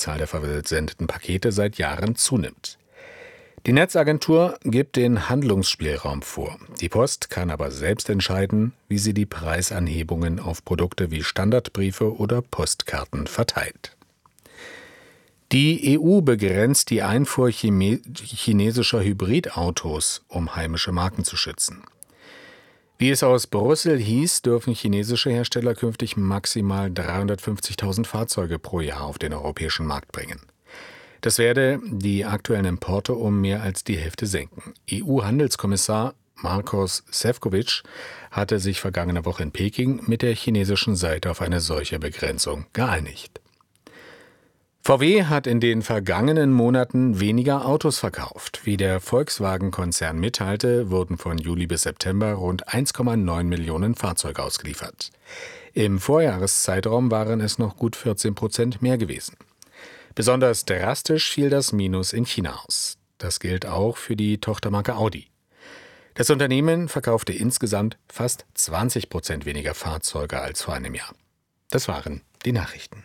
Zahl der versendeten Pakete seit Jahren zunimmt. Die Netzagentur gibt den Handlungsspielraum vor. Die Post kann aber selbst entscheiden, wie sie die Preisanhebungen auf Produkte wie Standardbriefe oder Postkarten verteilt. Die EU begrenzt die Einfuhr chinesischer Hybridautos, um heimische Marken zu schützen. Wie es aus Brüssel hieß, dürfen chinesische Hersteller künftig maximal 350.000 Fahrzeuge pro Jahr auf den europäischen Markt bringen. Das werde die aktuellen Importe um mehr als die Hälfte senken. EU-Handelskommissar Maroš Šefčovič hatte sich vergangene Woche in Peking mit der chinesischen Seite auf eine solche Begrenzung geeinigt. VW hat in den vergangenen Monaten weniger Autos verkauft. Wie der Volkswagen-Konzern mitteilte, wurden von Juli bis September rund 1,9 Millionen Fahrzeuge ausgeliefert. Im Vorjahreszeitraum waren es noch gut 14% mehr gewesen. Besonders drastisch fiel das Minus in China aus. Das gilt auch für die Tochtermarke Audi. Das Unternehmen verkaufte insgesamt fast 20% weniger Fahrzeuge als vor einem Jahr. Das waren die Nachrichten.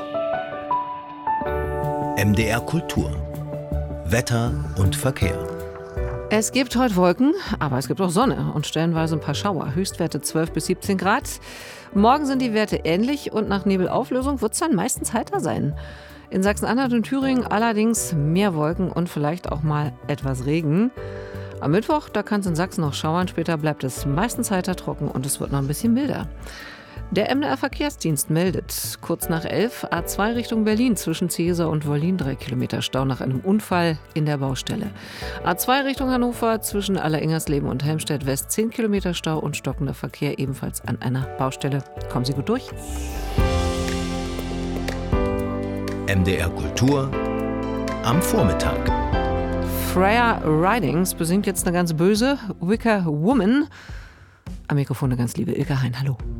MDR Kultur. Wetter und Verkehr. Es gibt heute Wolken, aber es gibt auch Sonne und stellenweise ein paar Schauer. Höchstwerte 12 bis 17 Grad. Morgen sind die Werte ähnlich und nach Nebelauflösung wird es dann meistens heiter sein. In Sachsen-Anhalt und Thüringen allerdings mehr Wolken und vielleicht auch mal etwas Regen. Am Mittwoch, da kann es in Sachsen noch schauern, später bleibt es meistens heiter trocken und es wird noch ein bisschen milder. Der MDR-Verkehrsdienst meldet, kurz nach 11, A2 Richtung Berlin zwischen Cesar und Wollin 3 Kilometer Stau nach einem Unfall in der Baustelle. A2 Richtung Hannover zwischen Alleringhersleben und Helmstedt West 10 Kilometer Stau und stockender Verkehr ebenfalls an einer Baustelle. Kommen Sie gut durch. MDR Kultur am Vormittag. Freya Ridings besingt jetzt eine ganz böse Wicker Woman. Am Mikrofon eine ganz liebe Ilka Hein. Hallo.